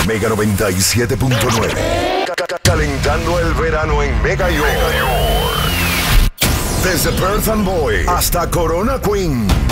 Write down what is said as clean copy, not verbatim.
Mega 97.9. Calentando el verano en Mega York. Desde Perth Amboy hasta Corona Queen.